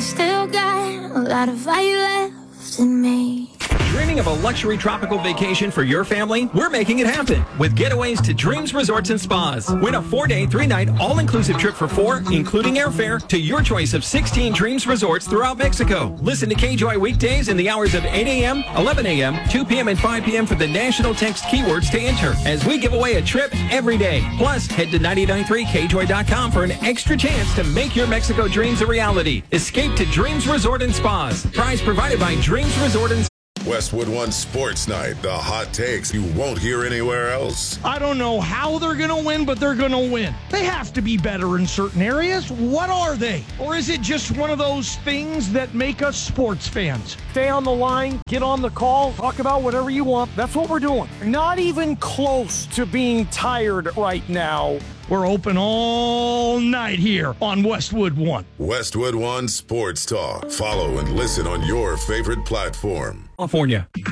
still got a lot of fire left in me. Dreaming of a luxury tropical vacation for your family? We're making it happen with Getaways to Dreams Resorts and Spas. Win a 4-day, 3-night, all-inclusive trip for 4, including airfare, to your choice of 16 Dreams Resorts throughout Mexico. Listen to KJOY weekdays in the hours of 8 a.m., 11 a.m., 2 p.m., and 5 p.m. for the national text keywords to enter, as we give away a trip every day. Plus, head to 993kjoy.com for an extra chance to make your Mexico dreams a reality. Escape to Dreams Resort and Spas. Prize provided by Dreams Resort and Spas. Westwood One Sports Night, the hot takes you won't hear anywhere else. I don't know how they're going to win, but they're going to win. They have to be better in certain areas. What are they? Or is it just one of those things that make us sports fans? Stay on the line, get on the call, talk about whatever you want. That's what we're doing. Not even close to being tired right now. We're open all night here on Westwood One. Westwood One Sports Talk. Follow and listen on your favorite platform. California.